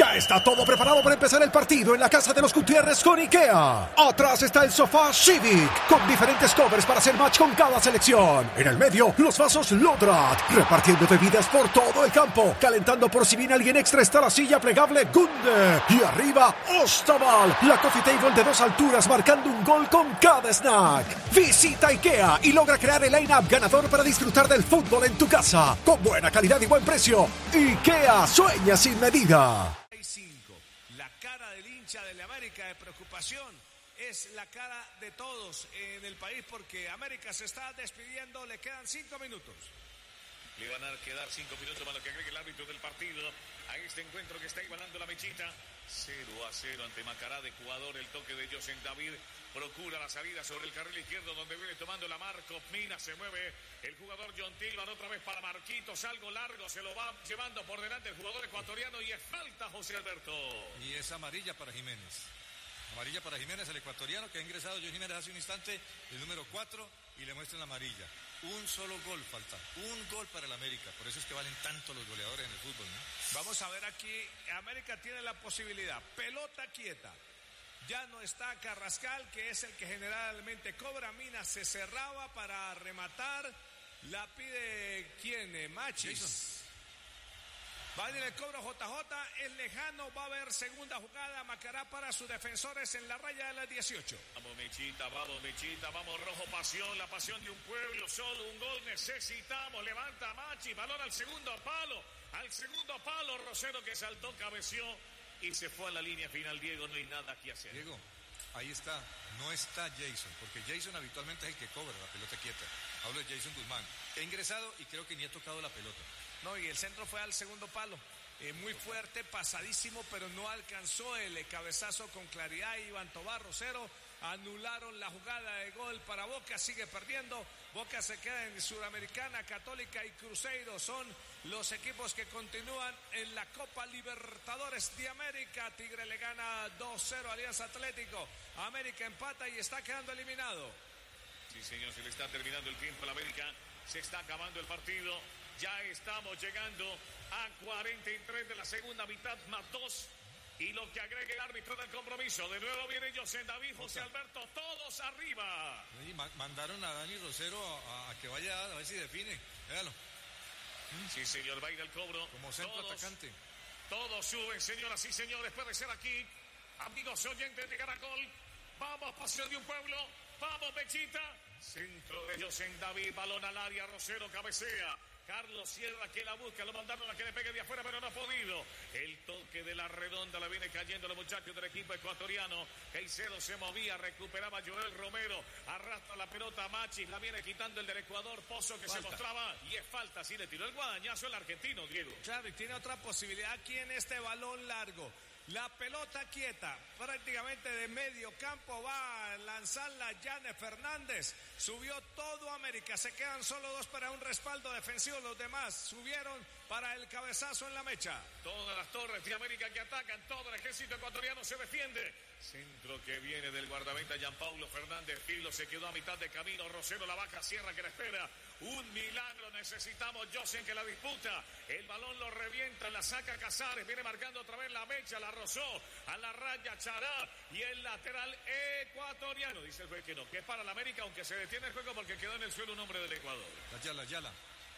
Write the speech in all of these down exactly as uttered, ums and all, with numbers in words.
Ya está todo preparado para empezar el partido en la casa de los Gutiérrez con IKEA. Atrás está el sofá Civic, con diferentes covers para hacer match con cada selección. En el medio, los vasos Lodrat, repartiendo bebidas por todo el campo. Calentando por si viene alguien extra está la silla plegable Gunde. Y arriba, Ostaval, la coffee table de dos alturas marcando un gol con cada snack. Visita IKEA y logra crear el line-up ganador para disfrutar del fútbol en tu casa. Con buena calidad y buen precio. IKEA, sueña sin medida. La cara del hincha de la América de preocupación es la cara de todos en el país porque América se está despidiendo, le quedan cinco minutos. Le van a quedar cinco minutos para lo que agregue el árbitro del partido a este encuentro que está igualando la mechita. cero a cero ante Macará de Ecuador. El toque de José David procura la salida sobre el carril izquierdo donde viene tomando la Marco Mina. Se mueve el jugador John Tillman otra vez para Marquitos. Algo largo se lo va llevando por delante el jugador ecuatoriano y es falta, José Alberto. Y es amarilla para Jiménez. Amarilla para Jiménez, el ecuatoriano que ha ingresado John Jiménez hace un instante, el número cuatro, y le muestran la amarilla. Un solo gol falta, un gol para el América, por eso es que valen tanto los goleadores en el fútbol, ¿no? Vamos a ver aquí, América tiene la posibilidad, pelota quieta. Ya no está Carrascal, que es el que generalmente cobra. Mina se cerraba para rematar. La pide ¿quién? Machis. Jason. Va a venir el cobro J J, es lejano, va a haber segunda jugada, Macará para sus defensores en la raya de las dieciocho. Vamos Mechita, vamos Mechita, vamos Rojo Pasión, la pasión de un pueblo, solo un gol necesitamos, levanta Machi, balón al segundo palo, al segundo palo, Rosero que saltó, cabeció y se fue a la línea final, Diego, no hay nada que hacer. Diego, ahí está, no está Jason, porque Jason habitualmente es el que cobra la pelota quieta. Hablo de Jason Guzmán, he ingresado y creo que ni he tocado la pelota. No, y el centro fue al segundo palo, eh, muy fuerte, pasadísimo, pero no alcanzó el eh, cabezazo con claridad. Iván Tobar, Rosero, anularon la jugada de gol para Boca, sigue perdiendo. Boca se queda en Sudamericana, Católica y Cruzeiro son los equipos que continúan en la Copa Libertadores de América. Tigre le gana dos cero a Alianza Atlético, América empata y está quedando eliminado. Sí, señor, se le está terminando el tiempo a la América, se está acabando el partido. Ya estamos llegando a cuarenta y tres de la segunda mitad más dos. Y lo que agrega el árbitro del compromiso. De nuevo viene José David, José Alberto, todos arriba. Sí, ma- mandaron a Dani Rosero a, a que vaya a ver si define. Véalo. Sí, señor, va a ir al cobro. Como centro todos, atacante. Todos suben, señoras y señores. Puede ser aquí. Amigos oyentes de Caracol. Vamos, pasión de un pueblo. Vamos, Mechita. Centro de José David, balón al área, Rosero cabecea. Carlos Sierra que la busca, lo mandaron a que le pegue de afuera, pero no ha podido. El toque de la redonda la viene cayendo los muchachos del equipo ecuatoriano. Caicedo se movía, recuperaba Joel Romero, arrastra la pelota a Machis, la viene quitando el del Ecuador, Pozo que falta. Se mostraba y es falta, sí le tiró el guadañazo el argentino, Diego. Claro, y tiene otra posibilidad aquí en este balón largo. La pelota quieta, prácticamente de medio campo, va a lanzarla Yane Fernández. Subió todo América, se quedan solo dos para un respaldo defensivo. Los demás subieron para el cabezazo en la mecha. Todas las torres de América que atacan, todo el ejército ecuatoriano se defiende. Centro que viene del guardameta Gianpaulo Fernández. Filo se quedó a mitad de camino. Rosero la baja, Sierra que la espera. Un milagro necesitamos. Josen que la disputa. El balón lo revienta, la saca Casares. Viene marcando otra vez la mecha, la rozó a la raya Chará. Y el lateral ecuatoriano. Dice el juez que no, que es para la América, aunque se detiene el juego porque quedó en el suelo un hombre del Ecuador. La Yala, Yala.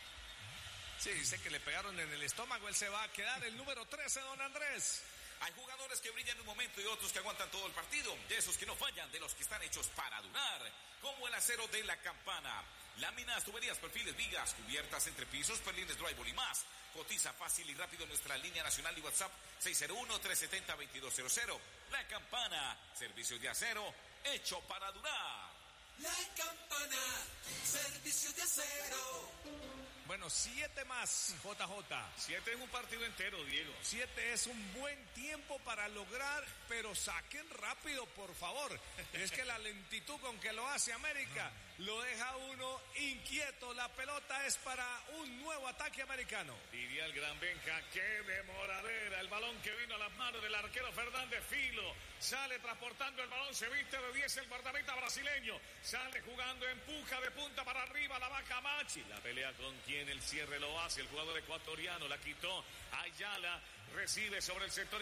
Sí, dice que le pegaron en el estómago. Él se va a quedar el número trece, don Andrés. Hay jugadores que brillan un momento y otros que aguantan todo el partido. De esos que no fallan, de los que están hechos para durar. Como el acero de la Campana. Láminas, tuberías, perfiles, vigas, cubiertas, entrepisos, perlines, drywall y más. Cotiza fácil y rápido en nuestra línea nacional y WhatsApp seis cero uno, tres siete cero, dos dos cero cero. La Campana, servicios de acero hecho para durar. La Campana, servicios de acero. Bueno, siete más, J J. Siete es un partido entero, Diego. Siete es un buen tiempo para lograr, pero saquen rápido, por favor. Es que la lentitud con que lo hace América lo deja uno inquieto. La pelota es para un nuevo ataque americano. Diría el gran Benja, qué demoradera. El balón que vino a las manos del arquero Fernández Filo. Sale transportando el balón, se viste de diez el guardameta brasileño. Sale jugando, empuja de punta para arriba, la baja Machi. La pelea con quien el cierre lo hace, el jugador ecuatoriano, la quitó Ayala, recibe sobre el sector